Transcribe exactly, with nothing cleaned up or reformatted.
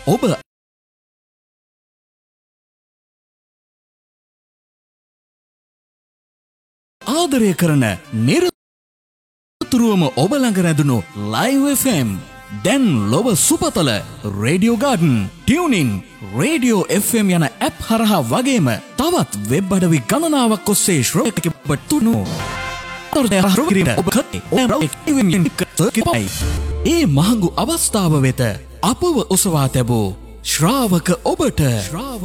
ඔබ ආදරය කරන නිරතුරුවම ඔබ ළඟ රැඳුණු ලයිව් එෆ් එම් දැන් ලොව සුපතල radio garden tuning radio F M යන ඇප් හරහා වගේම තවත් වෙබ් අඩවි ගණනාවක් ඔස්සේ ශ්‍රවණයට තුනු ඒ මහඟු අවස්ථාව වෙත අපව ඔසවා තැබූ ශ්‍රාවක ඔබට